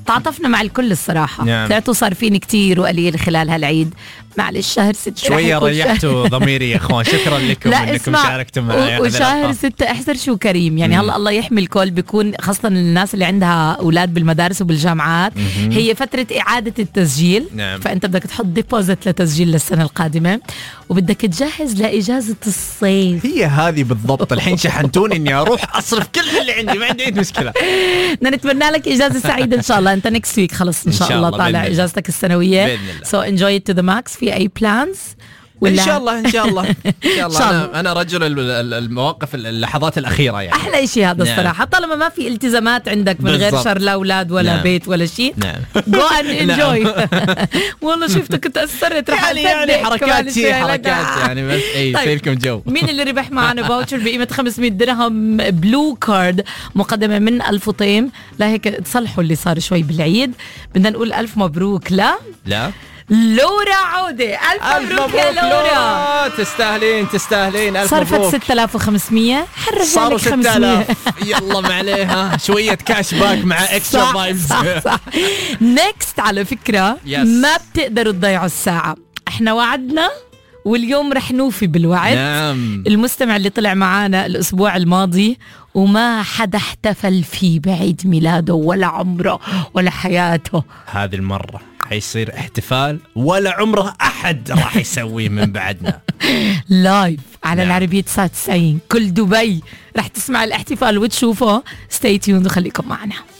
تعاطفنا مع الكل الصراحة. نعم. طلعتوا صارفين كتير وقليل خلال هالعيد. معلش شهر 6 شوية ريحتوا ضميري يا اخوان. شكرا لكم انكم شاركتم معي. وشهر 6 احذر شو كريم يعني. هلا الله يحمي الكل، بيكون خاصة الناس اللي عندها اولاد بالمدارس وبالجامعات هي فترة اعادة التسجيل. نعم. فانت بدك تحط ديبوزيت لتسجيل للسنة القادمة، وبدك تجهز لإجازة الصيف. هي هذه بالضبط. الحين شحنتوني اني اروح اصرف كل اللي عندي، ما عندي اي مشكلة. بدنا نتمنى لك اجازة سعيدة ان شاء الله. انت نكست ويك خلص ان شاء الله طالع اجازتك السنوية. بإذن الله. سو انجوي ات تو ذا ماكس. في اي بلانز؟ ان شاء الله ان شاء الله ان شاء الله. انا رجل المواقف اللحظات الاخيره يعني. احلى شيء هذا الصراحه. طالما ما في التزامات عندك من غير شر لا اولاد ولا نعم. بيت ولا شيء. نعم. جو ان انجوي. والله شفتك تاثرت رح يعني حركات يعني بس اي يصير لكم جو. مين اللي ربح معنا فاوتشر بقيمه 500 درهم بلو كارد مقدمه من الفطيم؟ لا هيك تصلحوا اللي صار شوي بالعيد. بدنا نقول الف مبروك. لا لورا عودة. ألف مبروك يا لورا. تستاهلين ألف مبروك. صرفت 6500 صاروا 6000. يلا ما عليها شوية كاش باك مع اكسترا فايبز. صح. نيكست على فكرة ما بتقدروا تضيعوا الساعة. احنا وعدنا واليوم رح نوفي بالوعد. نعم. المستمع اللي طلع معانا الأسبوع الماضي وما حدا احتفل فيه بعيد ميلاده ولا عمره ولا حياته، هذه المرة حيصير احتفال ولا عمره أحد راح يسويه من بعدنا. لايف على العربية 99 كل دبي رح تسمع الاحتفال وتشوفه. stay tuned وخليكم معنا.